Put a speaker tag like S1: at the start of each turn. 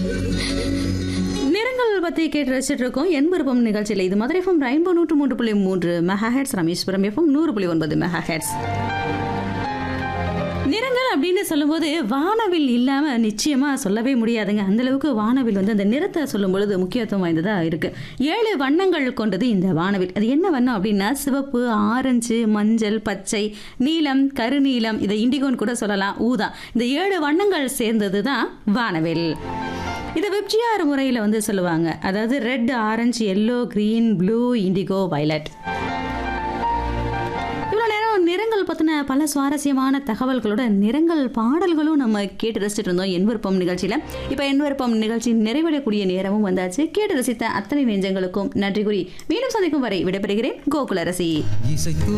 S1: நிறங்கள் பற்றி கேட்டு ரசிச்சுட்டு இருக்கோம் என் விருப்பம் நிகழ்ச்சியில். இது Madurai FM rainbow 103.3 megahertz, Rameswaram FM 100.9 megahertz. நிறங்கள் அப்படின்னு சொல்லும்போது வானவில் இல்லாமல் நிச்சயமாக சொல்லவே முடியாதுங்க. அந்தளவுக்கு வானவில் வந்து அந்த நிறத்தை சொல்லும் பொழுது முக்கியத்துவம் வாய்ந்ததாக இருக்குது. 7 வண்ணங்கள் கொண்டது இந்த வானவில். அது என்ன வண்ணம் அப்படின்னா சிவப்பு, ஆரஞ்சு, மஞ்சள், பச்சை, நீலம், கருநீலம், இதை இண்டிகோன்னு கூட சொல்லலாம், ஊதா. இந்த 7 வண்ணங்கள் சேர்ந்தது தான் வானவில். இதை வெப்ஜிஆர் முறையில் வந்து சொல்லுவாங்க. அதாவது red, orange, yellow, green, blue, indigo, violet. நிறங்கள் பற்றின பல சுவாரஸ்யமான தகவல்களோட நிறங்கள் பாடல்களும் நம்ம கேட்டு ரசிச்சுட்டு இருந்தோம் என் விருப்பம் நிகழ்ச்சியில். இப்போ என் விருப்பம் நிகழ்ச்சி நிறைவடையக்கூடிய நேரமும் வந்தாச்சு. கேட்டு ரசித்த அத்தனை நெஞ்சங்களுக்கும் நன்றி கூறி மீண்டும் சந்திக்கும் வரை விடைபெறுகிறேன். கோகுலரசி.